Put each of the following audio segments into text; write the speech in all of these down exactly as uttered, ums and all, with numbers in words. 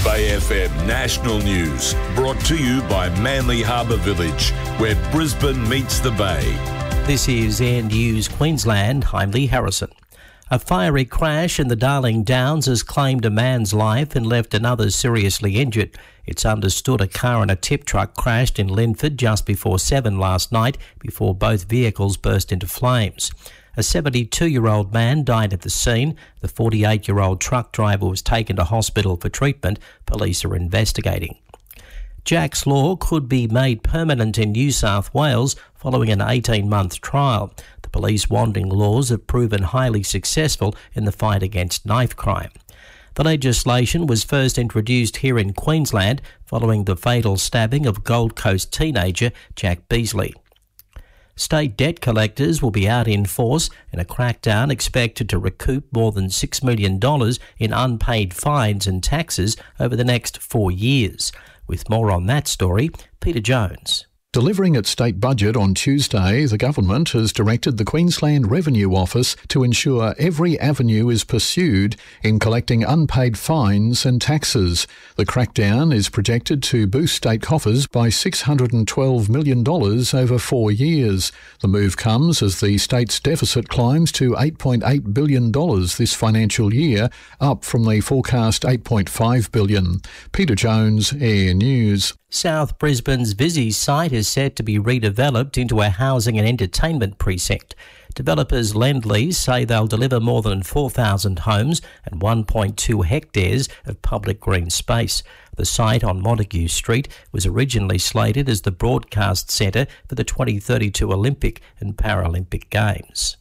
Bay F M National News, brought to you by Manly Harbour Village, where Brisbane meets the Bay. This is Air News Queensland. I'm Lee Harrison. A fiery crash in the Darling Downs has claimed a man's life and left another seriously injured. It's understood a car and a tip truck crashed in Linford just before seven last night before both vehicles burst into flames. A seventy-two-year-old man died at the scene. The forty-eight-year-old truck driver was taken to hospital for treatment. Police are investigating. Jack's Law could be made permanent in New South Wales following an eighteen-month trial. The police wanting laws have proven highly successful in the fight against knife crime. The legislation was first introduced here in Queensland following the fatal stabbing of Gold Coast teenager Jack Beasley. State debt collectors will be out in force in a crackdown expected to recoup more than six million dollars in unpaid fines and taxes over the next four years. With more on that story, Peter Jones. Delivering its state budget on Tuesday, the government has directed the Queensland Revenue Office to ensure every avenue is pursued in collecting unpaid fines and taxes. The crackdown is projected to boost state coffers by six hundred twelve million dollars over four years. The move comes as the state's deficit climbs to eight point eight billion dollars this financial year, up from the forecast eight point five billion dollars. Peter Jones, Air News. South Brisbane's Visy site is set to be redeveloped into a housing and entertainment precinct. Developers Lendlease say they'll deliver more than four thousand homes and one point two hectares of public green space. The site on Montague Street was originally slated as the broadcast centre for the twenty thirty-two Olympic and Paralympic Games.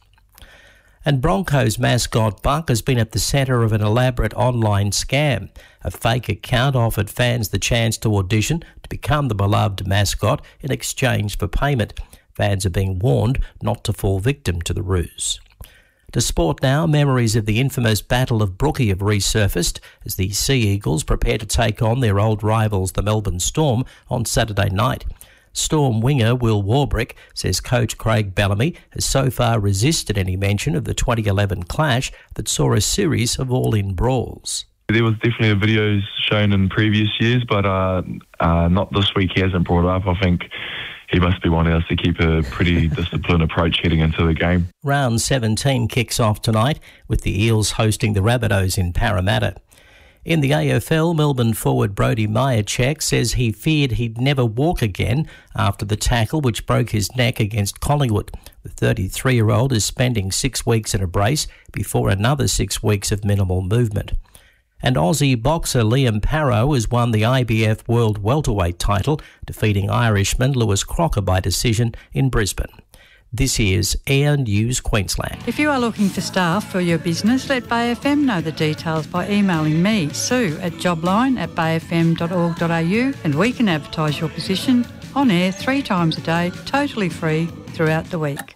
And Broncos mascot Buck has been at the centre of an elaborate online scam. A fake account offered fans the chance to audition to become the beloved mascot in exchange for payment. Fans are being warned not to fall victim to the ruse. To sport now, memories of the infamous Battle of Brookie have resurfaced as the Sea Eagles prepare to take on their old rivals, the Melbourne Storm, on Saturday night. Storm winger Will Warbrick says coach Craig Bellamy has so far resisted any mention of the twenty eleven clash that saw a series of all-in brawls. There was definitely videos shown in previous years, but uh, uh, not this week. He hasn't brought it up. I think he must be wanting us to keep a pretty disciplined approach heading into the game. Round seventeen kicks off tonight with the Eels hosting the Rabbitohs in Parramatta. In the A F L, Melbourne forward Brody Myercheck says he feared he'd never walk again after the tackle which broke his neck against Collingwood. The thirty-three-year-old is spending six weeks in a brace before another six weeks of minimal movement. And Aussie boxer Liam Parrow has won the I B F World Welterweight title, defeating Irishman Lewis Crocker by decision in Brisbane. This is Air News Queensland. If you are looking for staff for your business, let Bay F M know the details by emailing me, Sue, at jobline at bay f m dot org dot a u, and we can advertise your position on air three times a day, totally free throughout the week.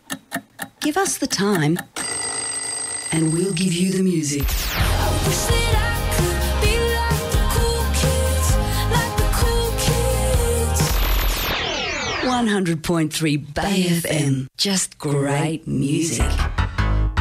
Give us the time and we'll give you the music. one hundred point three Bay F M. Just great music.